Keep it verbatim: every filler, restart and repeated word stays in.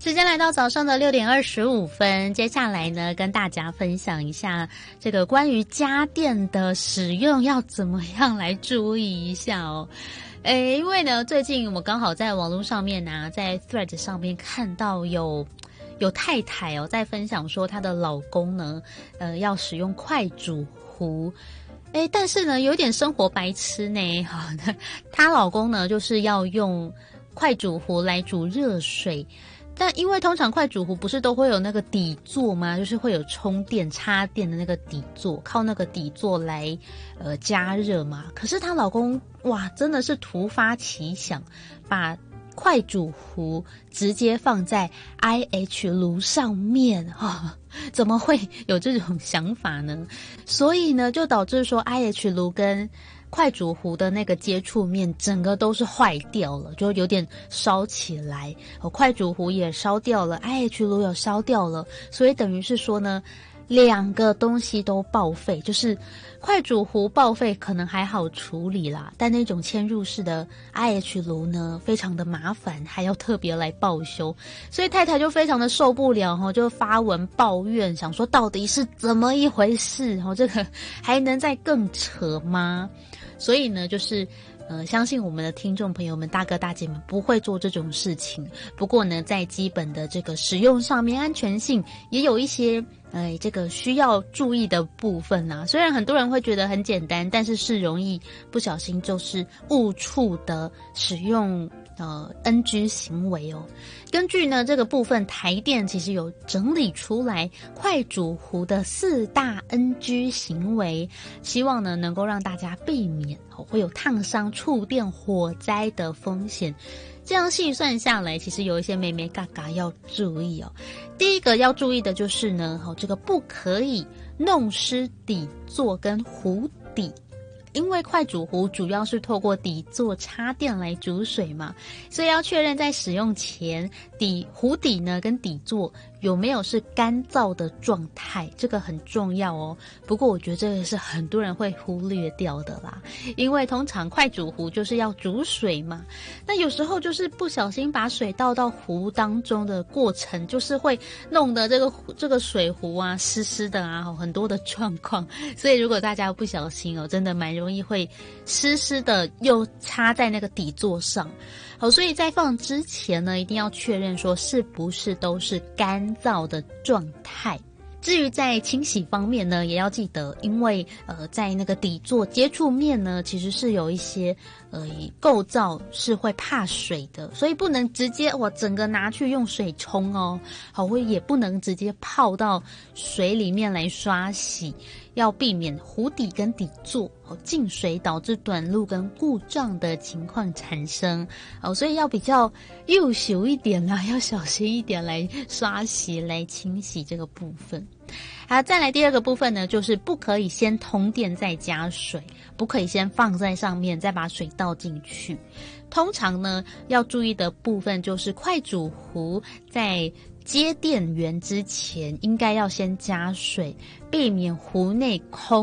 时间来到早上的六点二十五分，接下来呢，跟大家分享一下这个关于家电的使用要怎么样来注意一下哦。诶，因为呢，最近我刚好在网络上面啊，在 Thread 上面看到有有太太哦，在分享说她的老公呢，呃，要使用快煮壶。诶，但是呢，有点生活白痴呢，哈，她老公呢，就是要用快煮壶来煮热水。但因为通常快煮壶不是都会有那个底座吗？就是会有充电插电的那个底座，靠那个底座来呃加热嘛。可是她老公哇，真的是突发奇想，把快煮壶直接放在 I H 炉上面哈、哦，怎么会有这种想法呢？所以呢，就导致说 I H 炉跟快煮壶的那个接触面整个都是坏掉了，就有点烧起来，哦，快煮壶也烧掉了 ，I H 炉也烧掉了，所以等于是说呢，两个东西都报废，就是快煮壶报废可能还好处理啦，但那种嵌入式的 I H 炉呢，非常的麻烦，还要特别来报修，所以太太就非常的受不了哈，就发文抱怨，想说到底是怎么一回事？哈，这个还能再更扯吗？所以呢，就是呃，相信我们的听众朋友们、大哥大姐们不会做这种事情。不过呢，在基本的这个使用上面，安全性也有一些呃这个需要注意的部分啊。虽然很多人会觉得很简单，但是是容易不小心就是误触的使用呃 N G 行为哦。根据呢这个部分，台电其实有整理出来快煮壶的四大 N G 行为，希望呢能够让大家避免会有烫伤、触电、火灾的风险。这样细算下来，其实有一些眉眉嘎嘎要注意哦。第一个要注意的就是呢，这个不可以弄湿底座跟壶底。因为快煮壶主要是透过底座插电来煮水嘛，所以要确认在使用前底壶底呢跟底座有没有是干燥的状态，这个很重要哦。不过我觉得这个是很多人会忽略掉的啦，因为通常快煮壶就是要煮水嘛，那有时候就是不小心把水倒到壶当中的过程，就是会弄得这个这个水壶啊湿湿的啊，很多的状况。所以如果大家不小心哦，真的蛮容易会湿湿的又插在那个底座上。好，所以在放之前呢，一定要确认说是不是都是干燥的状态。至于在清洗方面呢，也要记得，因为呃，在那个底座接触面呢，其实是有一些呃构造是会怕水的，所以不能直接我整个拿去用水冲哦，好，或也不能直接泡到水里面来刷洗，要避免壶底跟底座哦进水导致短路跟故障的情况产生哦，所以要比较幼秀一点啦，要小心一点来刷洗来清洗这个部分。好，再来第二个部分呢，就是不可以先通电再加水，不可以先放在上面再把水倒进去。通常呢，要注意的部分就是快煮壶在接电源之前应该要先加水，避免壶内空